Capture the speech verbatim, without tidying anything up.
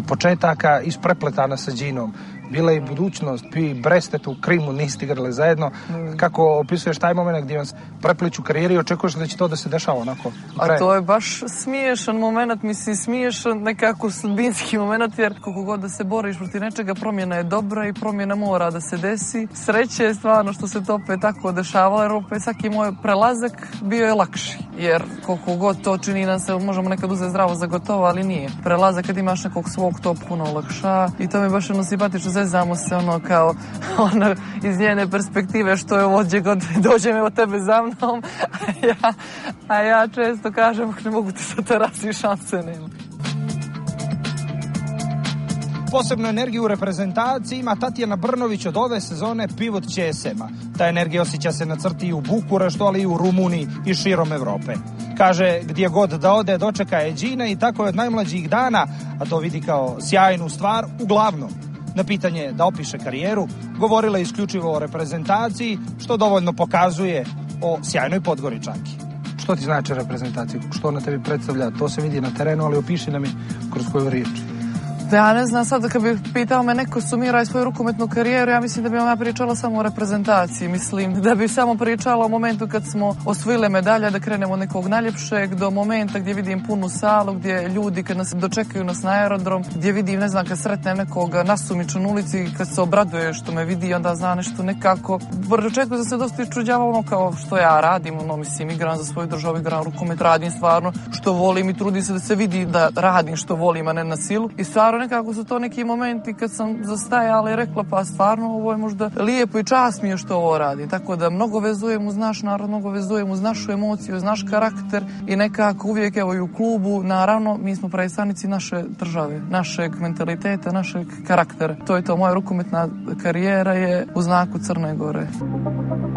početaka isprepletana sa Đinom. Bila je i budućnost, vi Brestet u Krimu niste igrali zajedno. Kako opisuješ taj moment gdje vam prepliču karijeri i očekuješ da će to da se dešava onako? A to je baš smiješan moment, mislim smiješan nekako sudbinski moment, jer koliko god da se boriš protiv nečega, promjena je dobra i promjena mora da se desi. Sreće je stvarno što se to opet tako dešavalo, jer opet svaki moj prelazak bio je lakši, jer koliko god to čini nam se, možemo nekad uzeti zdravo za gotovo, ali nije. Prelazak kad imaš nekog svog, to puno olakša i to mi je baš jedno simpatično, zezamo se ono kao ono iz njene perspektive što je ovo gdje god dođem evo tebe za mnom, a ja, a ja često kažem ne mogu ti sa terasi, šanse nema. Posebnu energiju u reprezentaciji ima Tatjana Brnović od ove sezone pivot Ć S M-a. Ta energija osjeća se na crti i u Bukureštu, ali i u Rumuniji i širom Evrope. Kaže, gdje god da ode, dočeka je Đina i tako je od najmlađih dana, a to vidi kao sjajnu stvar, uglavnom. Na pitanje da opiše karijeru, govorila je isključivo o reprezentaciji, što dovoljno pokazuje o sjajnoj Podgoričanki. Što ti znači reprezentacija? Što ona tebi predstavlja? To se vidi na terenu, ali opiši nam je kroz koju riječ. Ja ne znam, sad kad bi pitao me neko sumiraj svoju rukometnu karijeru, ja mislim da bi ja pričala samo o reprezentaciji. Mislim da bi samo pričala o momentu kad smo osvojile medalje, da krenemo od nekog najljepšeg do momenta gdje vidim punu salu, gdje ljudi kad nas dočekaju nas na aerodrom, gdje vidim, ne znam, kad sretnem nekog nasumiču na ulici, kad se obraduje što me vidi, onda zna nešto nekako. Očekuju da se dosta iščuđava ono kao što ja radim, ono, mislim, igram za svoju državu, igram rukomet, radim stvarno što volim i trudim se da se vidi da radim što volim, a ne na silu. I stvarno nekako su to neki momenti kad sam zastajala i rekla pa stvarno ovo je možda lijepo i čast mi je što ovo radi. Tako da mnogo vezujem uz naš narod, mnogo vezujem uz našu emociju, uz naš karakter i nekako uvijek evo i u klubu, naravno mi smo predstavnici naše države, našeg mentaliteta, našeg karaktera. To je to, moja rukometna karijera je u znaku Crne Gore.